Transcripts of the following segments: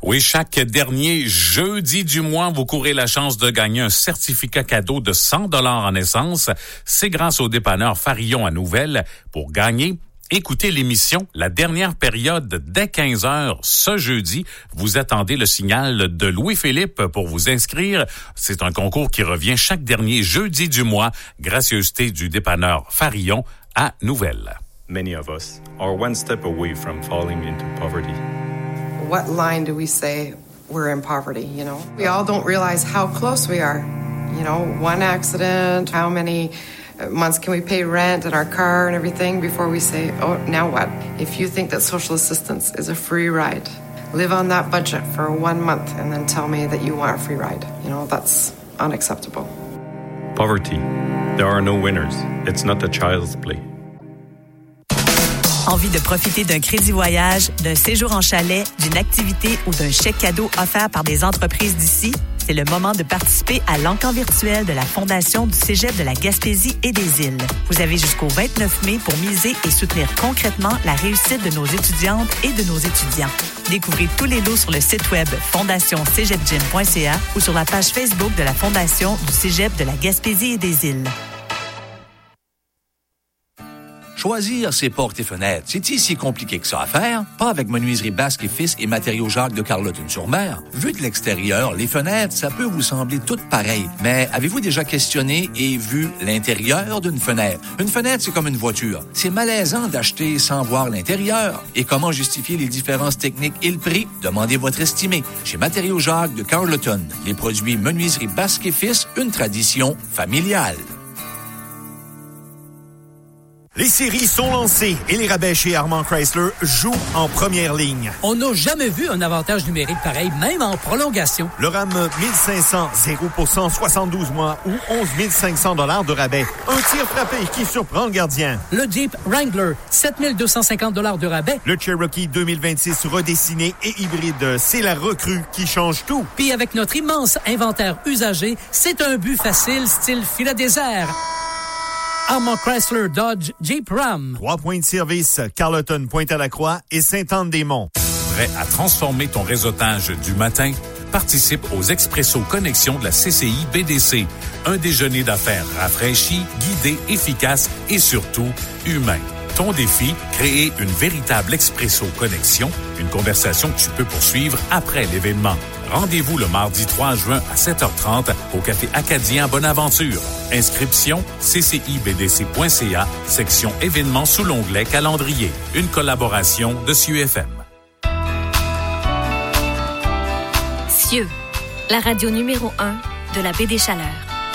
Oui, chaque dernier jeudi du mois, vous courez la chance de gagner un certificat cadeau de 100 $ en essence. C'est grâce au dépanneur Farillon à Nouvelle. Pour gagner, écoutez l'émission La Dernière Période dès 15h ce jeudi. Vous attendez le signal de Louis-Philippe pour vous inscrire. C'est un concours qui revient chaque dernier jeudi du mois. Gracieuseté du dépanneur Farillon à Nouvelle. Many of us are one step away from falling into poverty. What line do we say we're in poverty, you know? We all don't realize how close we are. You know, one accident, how many months can we pay rent and our car and everything before we say, oh, now what? If you think that social assistance is a free ride, live on that budget for 1 month and then tell me that you want a free ride. You know, that's unacceptable. Poverty. There are no winners. It's not a child's play. Envie de profiter d'un crédit voyage, d'un séjour en chalet, d'une activité ou d'un chèque cadeau offert par des entreprises d'ici? C'est le moment de participer à l'encan virtuel de la Fondation du Cégep de la Gaspésie et des Îles. Vous avez jusqu'au 29 mai pour miser et soutenir concrètement la réussite de nos étudiantes et de nos étudiants. Découvrez tous les lots sur le site web fondationcegeepgym.ca ou sur la page Facebook de la Fondation du Cégep de la Gaspésie et des Îles. Choisir ses portes et fenêtres, c'est-il si compliqué que ça à faire? Pas avec Menuiserie Basque et Fils et Matériaux Jacques de Carleton-sur-Mer. Vu de l'extérieur, les fenêtres, ça peut vous sembler toutes pareilles. Mais avez-vous déjà questionné et vu l'intérieur d'une fenêtre? Une fenêtre, c'est comme une voiture. C'est malaisant d'acheter sans voir l'intérieur. Et comment justifier les différences techniques et le prix? Demandez votre estimé. Chez Matériaux Jacques de Carleton. Les produits Menuiserie Basque et Fils, une tradition familiale. Les séries sont lancées et les rabais chez Armand Chrysler jouent en première ligne. On n'a jamais vu un avantage numérique pareil, même en prolongation. Le RAM 1500, 0% 72 mois ou 11 500 $ de rabais. Un tir frappé qui surprend le gardien. Le Jeep Wrangler, 7 250 $ de rabais. Le Cherokee 2026 redessiné et hybride, c'est la recrue qui change tout. Puis avec notre immense inventaire usagé, c'est un but facile style filet désert. Armand Chrysler Dodge Jeep Ram. 3 points de service, Carleton, Pointe-à-la-Croix et Sainte-Anne-des-Monts. Prêt à transformer ton réseautage du matin? Participe aux Expresso Connexions de la CCI BDC. Un déjeuner d'affaires rafraîchi, guidé, efficace et surtout humain. Ton défi, créer une véritable Expresso Connexion, une conversation que tu peux poursuivre après l'événement. Rendez-vous le mardi 3 juin à 7h30 au Café Acadien Bonaventure. Inscription ccibdc.ca, section événements sous l'onglet calendrier. Une collaboration de CIUFM. CIeux, la radio numéro 1 de la baie des Chaleurs.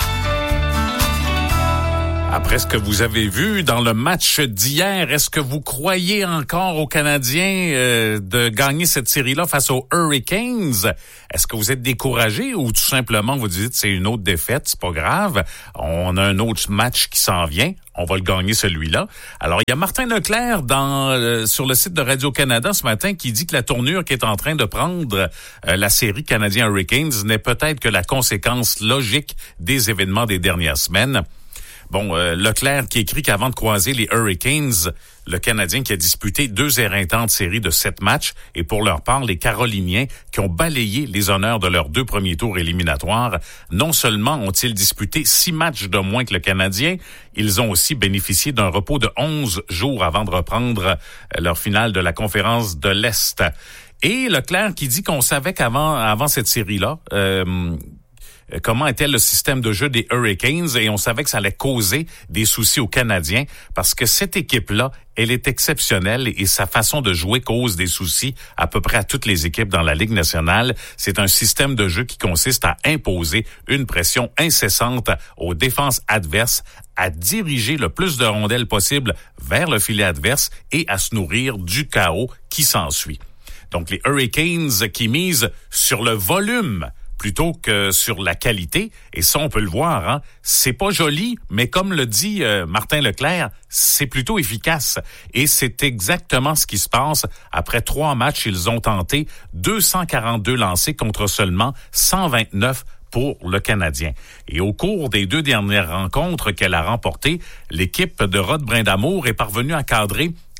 Après ce que vous avez vu dans le match d'hier, est-ce que vous croyez encore aux Canadiens de gagner cette série-là face aux Hurricanes? Est-ce que vous êtes découragé ou tout simplement vous dites c'est une autre défaite, c'est pas grave, on a un autre match qui s'en vient, on va le gagner celui-là. Alors, il y a Martin Leclerc sur le site de Radio-Canada ce matin qui dit que la tournure qu'est en train de prendre la série Canadiens-Hurricanes n'est peut-être que la conséquence logique des événements des dernières semaines. Bon, Leclerc qui écrit qu'avant de croiser les Hurricanes, le Canadien qui a disputé 2 éreintantes séries de 7 matchs, et pour leur part, les Caroliniens qui ont balayé les honneurs de leurs 2 premiers tours éliminatoires, non seulement ont-ils disputé 6 matchs de moins que le Canadien, ils ont aussi bénéficié d'un repos de 11 jours avant de reprendre leur finale de la conférence de l'Est. Et Leclerc qui dit qu'on savait qu'avant cette série-là, comment était le système de jeu des Hurricanes et on savait que ça allait causer des soucis aux Canadiens parce que cette équipe-là, elle est exceptionnelle et sa façon de jouer cause des soucis à peu près à toutes les équipes dans la Ligue nationale. C'est un système de jeu qui consiste à imposer une pression incessante aux défenses adverses, à diriger le plus de rondelles possible vers le filet adverse et à se nourrir du chaos qui s'ensuit. Donc les Hurricanes qui misent sur le volume plutôt que sur la qualité. Et ça, on peut le voir, hein. C'est pas joli, mais comme le dit Martin Leclerc, c'est plutôt efficace. Et c'est exactement ce qui se passe. Après 3 matchs, ils ont tenté 242 lancés contre seulement 129 pour le Canadien. Et au cours des 2 dernières rencontres qu'elle a remportées, l'équipe de Rod Brindamour est parvenue à cadrer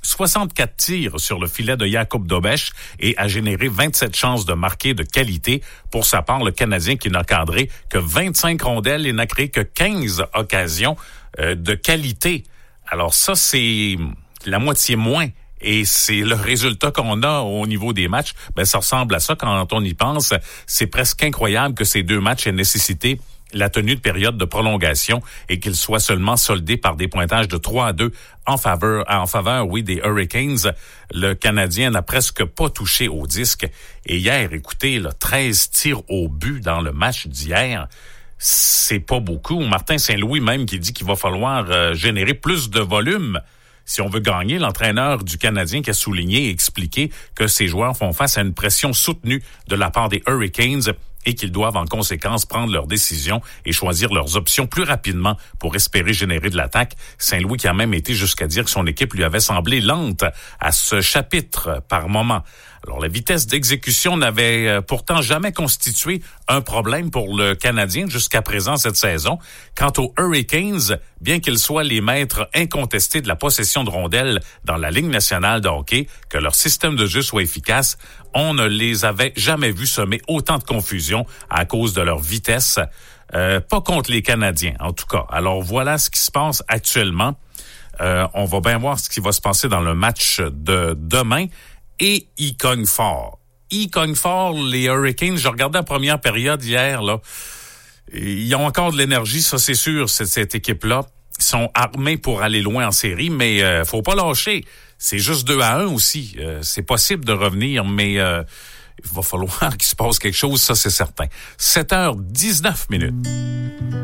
64 tirs sur le filet de Jakub Dobeš et a généré 27 chances de marquer de qualité. Pour sa part, le Canadien qui n'a cadré que 25 rondelles et n'a créé que 15 occasions de qualité. Alors ça, c'est la moitié moins. Et c'est le résultat qu'on a au niveau des matchs. Ben, ça ressemble à ça quand on y pense. C'est presque incroyable que ces deux matchs aient nécessité la tenue de période de prolongation et qu'ils soient seulement soldés par des pointages de 3-2 en faveur, oui, des Hurricanes. Le Canadien n'a presque pas touché au disque. Et hier, écoutez, 13 tirs au but dans le match d'hier. C'est pas beaucoup. Martin Saint-Louis même qui dit qu'il va falloir générer plus de volume si on veut gagner. L'entraîneur du Canadien qui a souligné et expliqué que ses joueurs font face à une pression soutenue de la part des Hurricanes et qu'ils doivent en conséquence prendre leurs décisions et choisir leurs options plus rapidement pour espérer générer de l'attaque. Saint-Louis qui a même été jusqu'à dire que son équipe lui avait semblé lente à ce chapitre par moment. Alors, la vitesse d'exécution n'avait pourtant jamais constitué un problème pour le Canadien jusqu'à présent cette saison. Quant aux Hurricanes, bien qu'ils soient les maîtres incontestés de la possession de rondelles dans la Ligue nationale de hockey, que leur système de jeu soit efficace, on ne les avait jamais vus semer autant de confusion à cause de leur vitesse. Pas contre les Canadiens, en tout cas. Alors, voilà ce qui se passe actuellement. On va bien voir ce qui va se passer dans le match de demain. Et ils cognent fort. Ils cognent fort, les Hurricanes. Je regardais la première période hier, là. Ils ont encore de l'énergie, ça c'est sûr, cette équipe-là. Ils sont armés pour aller loin en série, mais faut pas lâcher. C'est juste 2-1 aussi. C'est possible de revenir, mais il va falloir qu'il se passe quelque chose, ça c'est certain. 7h19.